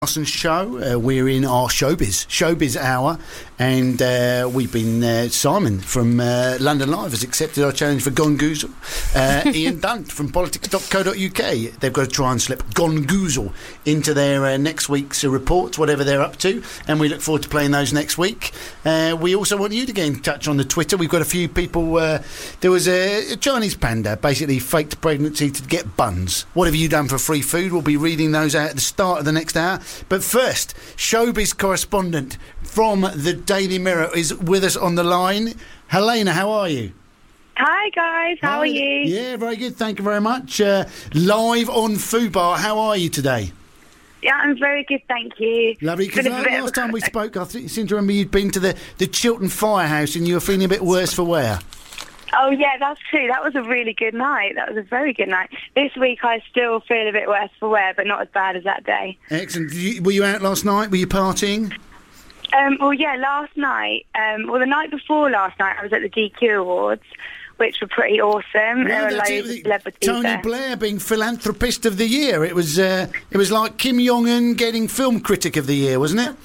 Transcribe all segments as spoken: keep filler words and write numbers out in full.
Carson show. Uh, we're in our showbiz showbiz hour, and uh, we've been uh, Simon from uh, London Live has accepted our challenge for Gone Goozle. Uh, Ian Dunt from politics dot co dot uk. They've got to try and slip Gone Goozle into their uh, next week's uh, reports, whatever they're up to, and we look forward to playing those next week. Uh, we also want you to get in touch on the Twitter. We've got a few people. Uh, there was a, a Chinese panda basically faked pregnancy to get buns. What have you done for free food? We'll be reading those out at the start of the next hour. But first, showbiz correspondent from the Daily Mirror is with us on the line. Helena, how are you? Hi guys, how Hi. are you? Yeah, very good, thank you very much. Uh, live on Fubar, how are you today? Yeah, I'm very good, thank you. Lovely, because Been a bit last of- time we spoke, I th- seem to remember you'd been to the, the Chiltern Firehouse and you were feeling a bit worse for wear. Oh yeah, that's true. That was a really good night. That was a very good night. This week I still feel a bit worse for wear, but not as bad as that day. Excellent. Did you, were you out last night? Were you partying? Um, well, yeah, last night, um, well, the night before last night, I was at the G Q Awards, which were pretty awesome. Well, there were that's loads it. of celebrities Tony there. Blair being Philanthropist of the Year. It was uh, it was like Kim Jong-un getting Film Critic of the Year, wasn't it?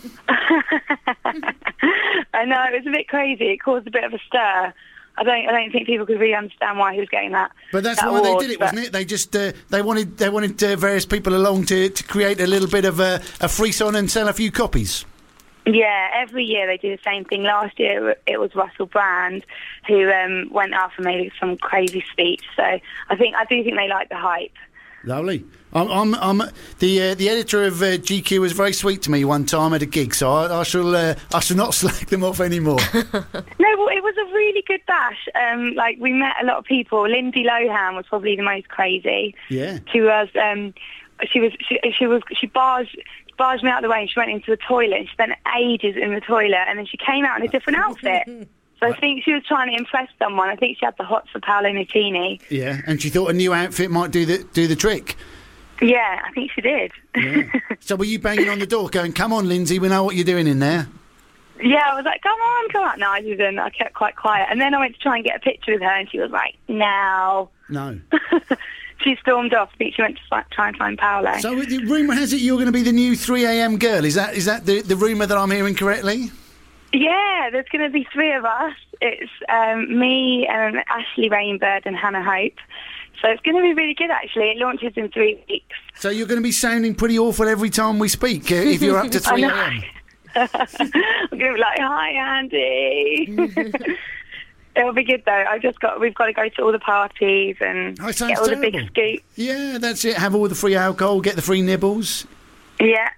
I know, it was a bit crazy. It caused a bit of a stir. I don't, I don't think people could really understand why he was getting that. But that's that why award, they did it, but- wasn't it? They just uh, they wanted they wanted uh, various people along to, to create a little bit of a, a frisson and sell a few copies. Yeah, every year they do the same thing. Last year it was Russell Brand who um, went up and made some crazy speech. So I think I do think they like the hype. Lovely. I'm, I'm, I'm the uh, the editor of uh, G Q was very sweet to me one time at a gig, so I, I shall uh, I shall not slag them off anymore. No, well, it was a really good bash. Um, like we met a lot of people. Lindsay Lohan was probably the most crazy. Yeah. She was. Um, she was. She, she was. She barged. barged me out of the way and she went into the toilet and she spent ages in the toilet and then she came out in a different outfit. So I think she was trying to impress someone. I think she had the hots for Paolo Nutini. Yeah, and she thought a new outfit might do the do the trick. Yeah, I think she did. Yeah. So were you banging on the door going, come on, Lindsay, we know what you're doing in there? Yeah, I was like, come on, come on. No, I didn't. I kept quite quiet. And then I went to try and get a picture with her and she was like, no. No. She stormed off. I think she went to fi- try and find Paolo. So the rumour has it you're going to be the new three a.m. girl. Is that is that the, the rumour that I'm hearing correctly? Yeah, there's going to be three of us. It's um, me, um, Ashley Rainbird and Hannah Hope. So it's going to be really good, actually. It launches in three weeks. So you're going to be sounding pretty awful every time we speak, uh, if you're up to three a.m. I'm going to be like, hi, Andy. It'll be good, though. I've just got, we've got to go to all the parties and Oh, it sounds get all terrible. the big scoops. Yeah, that's it. Have all the free alcohol, get the free nibbles. Yeah.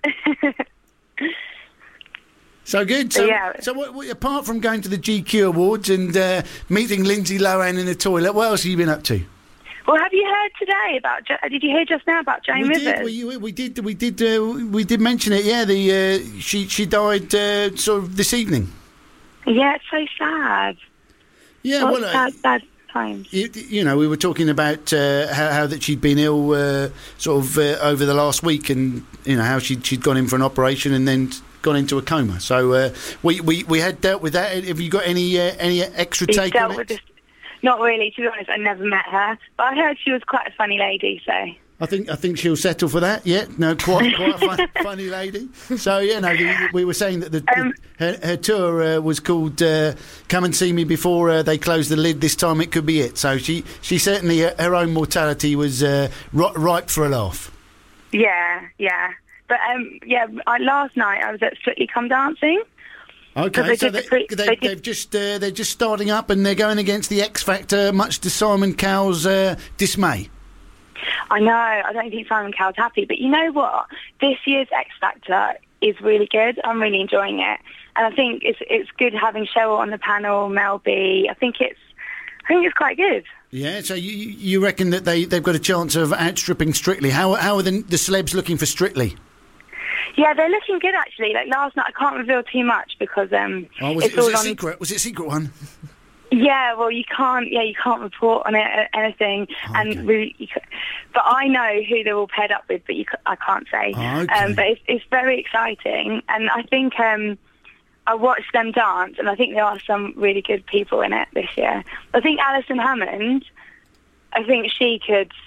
So good. So, Yeah. so what, what, apart from going to the G Q Awards and uh, meeting Lindsay Lohan in the toilet, what else have you been up to? Well, have you heard today about, Jo- did you hear just now about Jane we Rivers? did. We, we did. We did. Uh, we did mention it. Yeah. The uh, she she died uh, sort of this evening. Yeah, it's so sad. Yeah. Oh, well, uh, sad, sad times. You, you know, we were talking about uh, how, how that she'd been ill uh, sort of uh, over the last week, and you know how she'd she'd gone in for an operation and then gone into a coma. So uh, we, we we had dealt with that. Have you got any uh, any extra She's take dealt on with it? this. Not really, to be honest. I never met her, but I heard she was quite a funny lady. So I think I think she'll settle for that. Yeah, no, quite quite a fun, funny lady. So yeah, no, the, we were saying that the, Um, the, her, her tour uh, was called uh, "Come and See Me Before uh, They Close the Lid." This time it could be it. So she she certainly uh, her own mortality was uh, ri- ripe for a laugh. yeah, yeah. But um, yeah, I, last night I was at Strictly Come Dancing. Okay, they so did they, the pre- they, they did- they've just uh, they're just starting up and they're going against the X Factor, much to Simon Cowell's uh, dismay. I know. I don't think Simon Cowell's happy, but you know what? This year's X Factor is really good. I'm really enjoying it, and I think it's it's good having Cheryl on the panel, Mel B. I think it's I think it's quite good. Yeah, so you you reckon that they they've got a chance of outstripping Strictly? How how are the, the celebs looking for Strictly? Yeah, they're looking good actually. Like last night, I can't reveal too much because um, Oh, was it's it, was all it on. secret? Was it a secret one? Yeah, well, you can't. Yeah, you can't report on it, uh, anything. Okay. And we, you, ca- but I know who they're all paired up with, but you, ca- I can't say. Oh, okay. Um, but it's, it's very exciting, and I think um, I watched them dance, and I think there are some really good people in it this year. I think Alison Hammond. I think she could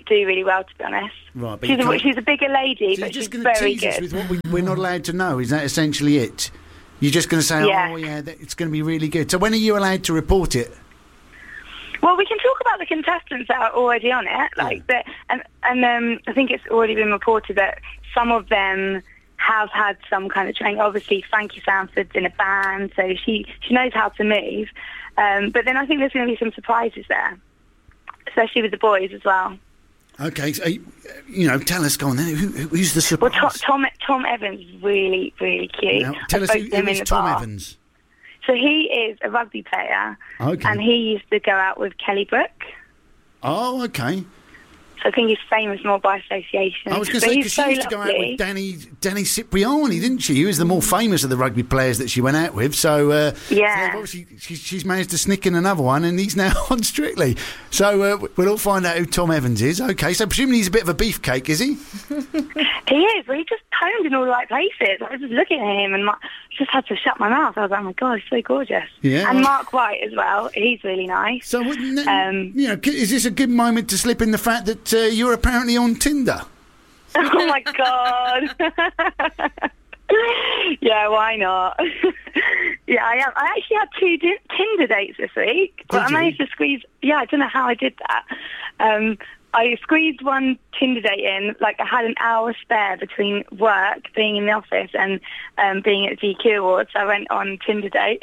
do really well, to be honest. Right, but she's you a, can't- she's a bigger lady, So but you're she's just going to very tease us good. with what we, we're not allowed to know. Is that essentially it? You're just going to say, Yeah. oh, yeah, that, it's going to be really good. So when are you allowed to report it? Well, we can talk about the contestants that are already on it, like that, and and um, I think it's already been reported that some of them have had some kind of training. Obviously, Frankie Sanford's in a band, so she she knows how to move. Um, but then I think there's going to be some surprises there, especially with the boys as well. Okay, so, you you know, tell us, go on then. Who, who's the Well, surprise? Tom Tom, Tom Evans is really really cute. Now, I tell us spoke who, to him who in is the Tom bar. Evans? So he is a rugby player, Okay. and he used to go out with Kelly Brook. Oh, okay. So I think he's famous more by association. I was going to But say, he's because so she used to go out lovely. with Danny Danny Cipriani, didn't she? He was the more famous of the rugby players that she went out with. So, uh, Yeah. so obviously, she, she's managed to snick in another one, and he's now on Strictly. So uh, we'll all find out who Tom Evans is. Okay, so presumably he's a bit of a beefcake, is he? He is, but he just toned in all the right places. I was just looking at him and my, just had to shut my mouth. I was like, oh my God, he's so gorgeous. Yeah, And well- Mark White as well. He's really nice. So, wouldn't it- Um, you know, is this a good moment to slip in the fact that uh, you're apparently on Tinder? Oh my God. Yeah, why not? Yeah, I am. I actually had two di- Tinder dates this week, but Did I managed you? to squeeze. Yeah, I don't know how I did that. Um, I squeezed one Tinder date in. Like I had an hour spare between work, being in the office, and um, being at G Q Awards. So I went on Tinder date.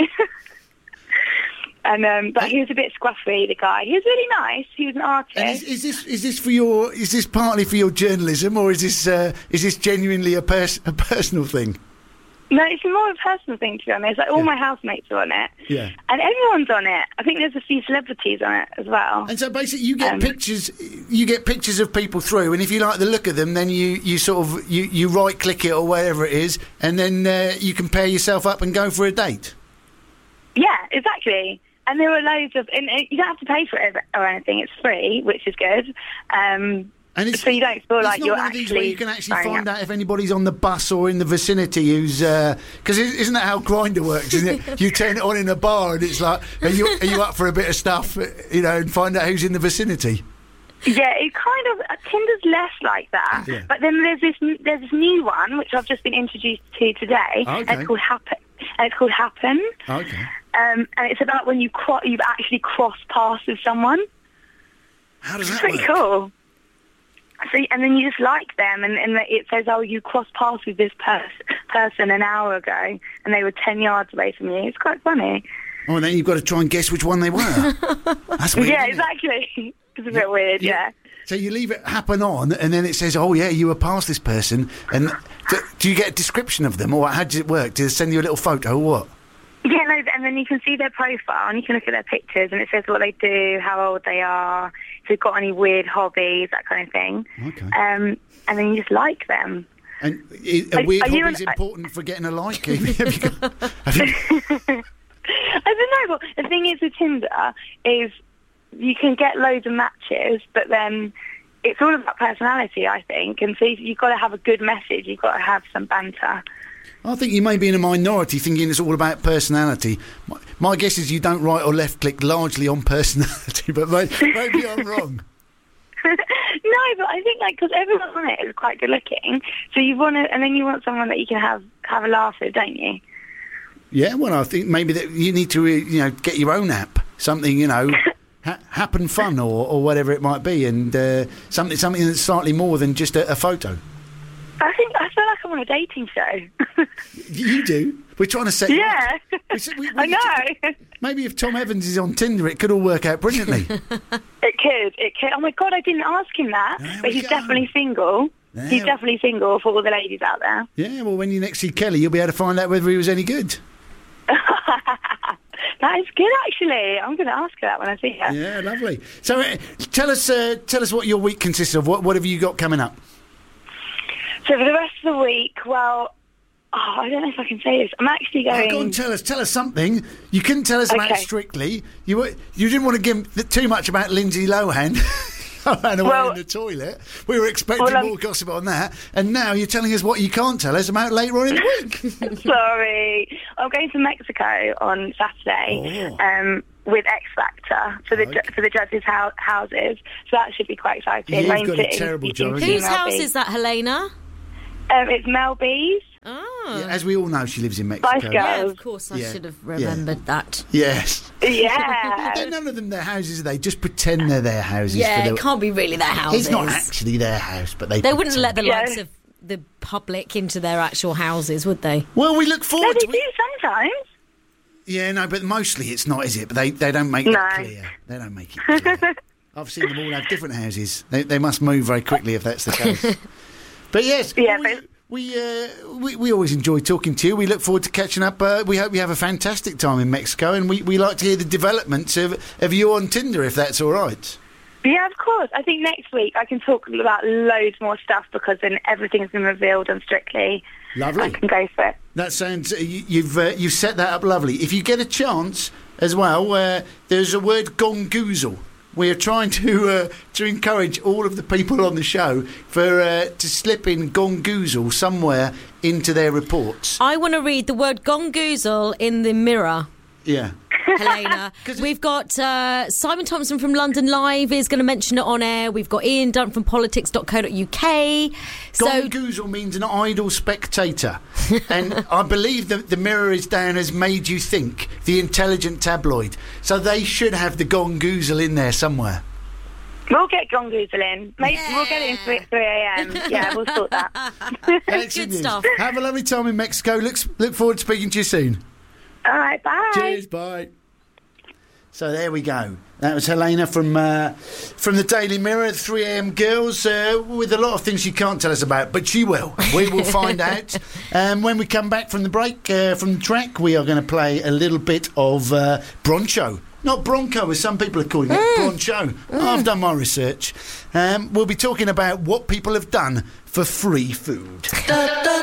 And um, but he was a bit scruffy, the guy. He was really nice. He was an artist. And is, is this is this for your is this partly for your journalism, or is this uh, is this genuinely a pers- a personal thing? No, it's more of a personal thing, to be honest. Like all Yeah. my housemates are on it. Yeah. And everyone's on it. I think there's a few celebrities on it as well. And so basically, you get Um, pictures. You get pictures of people through, and if you like the look of them, then you, you sort of you, you right click it or whatever it is, and then uh, you can pair yourself up and go for a date. Yeah, exactly. And there were loads of, and you don't have to pay for it or anything. It's free, which is good. Um, And it's, so you don't feel it's like not you're one of these where actually you can actually signing find up. out if anybody's on the bus or in the vicinity who's because isn't that how Grindr works? Isn't it? You turn it on in a bar and it's like, are you are you up for a bit of stuff? You know, and find out who's in the vicinity. Yeah, it kind of uh, Tinder's less like that. Yeah. But then there's this there's this new one which I've just been introduced to today. Okay. And it's called Happen. And it's called Happen. Okay. Um, and it's about when you cro- you've actually crossed paths with someone. How does It's that pretty work? cool. So, and then you just like them, and, and it says, oh, you crossed paths with this pers- person an hour ago, and they were ten yards away from you. It's quite funny. Oh, and then you've got to try and guess which one they were. That's weird. Yeah, isn't it? exactly. It's a bit weird, yeah. So you leave it happen on, and then it says, "Oh yeah, you were past this person." And do, do you get a description of them, or how does it work? Do they send you a little photo, or what? Yeah, no, and then you can see their profile, and you can look at their pictures, and it says what they do, how old they are, if they've got any weird hobbies, that kind of thing. Okay. Um, and then you just like them. And i- a Are- weird are you hobby is an- important for getting a like. Have you got- have you- I don't know, but the thing is with Tinder is you can get loads of matches, but then it's all about personality, I think. And so you've got to have a good message. You've got to have some banter. I think you may be in a minority thinking it's all about personality. My, my guess is you don't right or left click largely on personality, but may, maybe I'm wrong. No, but I think like because everyone on it is quite good looking, so you want to, and then you want someone that you can have have a laugh with, don't you? Yeah, well, I think maybe that you need to, uh, you know, get your own app, something, you know, ha- happen fun or, or whatever it might be, and uh, something something that's slightly more than just a, a photo. I think I feel like I'm on a dating show. You do. We're trying to set. you Yeah, up. We said we- we- I know. Maybe if Tom Evans is on Tinder, it could all work out brilliantly. It could, it could. Oh my God, I didn't ask him that, There but we he's go. definitely single. There He's we- definitely single for all the ladies out there. Yeah, well, when you next see Kelly, you'll be able to find out whether he was any good. That is good, actually. I'm going to ask her that when I see her. Yeah, lovely. So, uh, tell us, uh, tell us what your week consists of. What, what have you got coming up? So for the rest of the week, well, oh, I don't know if I can say this. I'm actually Oh, going. go on, tell us. Tell us something. You couldn't tell us about Okay. Strictly. You were, you didn't want to give th- too much about Lindsay Lohan. I ran away Well- in the toilet. We were expecting Well, um, more gossip on that, and now you're telling us what you can't tell us about later on in the week. Sorry. I'm going to Mexico on Saturday Oh. um, with X Factor for the ju- Okay. for the judges' hou- houses. So that should be quite exciting. You've Going got a to terrible interview job, haven't you? Whose Mel house B. is that, Helena? Um, it's Mel B's. Oh. Yeah, as we all know, she lives in Spice Mexico. Girls. Yeah, of course, I Yeah. should have Yeah. remembered that. Yes. Yeah. They're none of them their houses, are they? Just pretend they're their houses. Yeah, for it the... can't be really their houses. It's not actually their house, but they They wouldn't pretend. let the Yeah. likes of the public into their actual houses, would they? Well, we look No, forward they to do it. sometimes. Yeah, no, but mostly it's not, is it? But they, they don't make No. that clear. They don't make it clear. I've seen them all have different houses. They, they must move very quickly if that's the case. But yes, Yeah, we, but- we, uh, we we always enjoy talking to you. We look forward to catching up. Uh, we hope you have a fantastic time in Mexico, and we, we like to hear the developments of, of you on Tinder, if that's all right. Yeah, of course. I think next week I can talk about loads more stuff because then everything's been revealed on Strictly. Lovely. I can go for it. That sounds. You, you've uh, you've set that up lovely. If you get a chance as well, uh, there's a word gongoozle. We are trying to uh, to encourage all of the people on the show for uh, to slip in gongoozle somewhere into their reports. I want to read the word gongoozle in the Mirror, Yeah. Helena. We've got uh, Simon Thompson from London Live is going to mention it on air. We've got Ian Dunn from politics dot co dot uk. So Gongoozle means an idle spectator, and I believe that the Mirror is down as Made You Think, the intelligent tabloid. So they should have the gongoozle in there somewhere. We'll get Gongoozle in. Maybe we'll get it in for three a.m. Yeah, we'll sort that. Excellent Good news. stuff. Have a lovely time in Mexico. Look, look forward to speaking to you soon. All right, bye. Cheers, bye. So there we go. That was Helena from uh, from the Daily Mirror, three a.m. Girls, uh, with a lot of things she can't tell us about, but she will. We will find out. Um, when we come back from the break, uh, from the track, we are going to play a little bit of uh, Broncho. Not Bronco, as some people are calling it, Mm. Broncho. Mm. I've done my research. Um, we'll be talking about what people have done for free food.